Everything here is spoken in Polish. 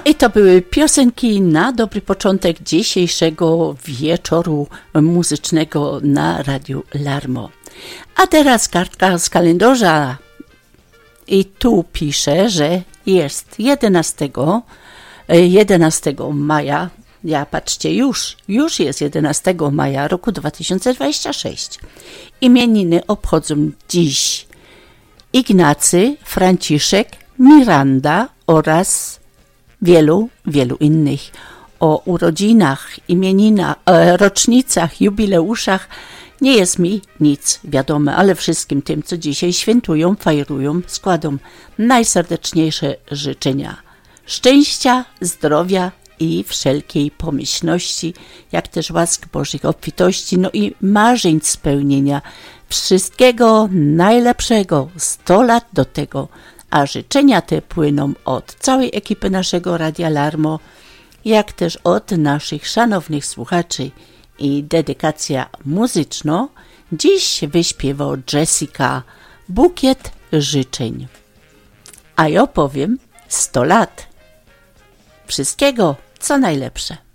I to były piosenki na dobry początek dzisiejszego wieczoru muzycznego na Radiu Larmo. A teraz kartka z kalendarza. I tu pisze, że jest 11 maja. Ja patrzcie, już jest 11 maja roku 2026. Imieniny obchodzą dziś Ignacy, Franciszek, Miranda oraz wielu innych. O urodzinach, imieninach, rocznicach, jubileuszach nie jest mi nic wiadome, ale wszystkim tym, co dzisiaj świętują, fajrują, składam najserdeczniejsze życzenia szczęścia, zdrowia i wszelkiej pomyślności, jak też łask Bożych, obfitości, no i marzeń spełnienia. Wszystkiego najlepszego, 100 lat do tego, a życzenia te płyną od całej ekipy naszego Radia Larmo, jak też od naszych szanownych słuchaczy. I dedykacja muzyczna dziś wyśpiewa Jessica Bukiet życzeń. A ja powiem 100 lat. Wszystkiego, co najlepsze.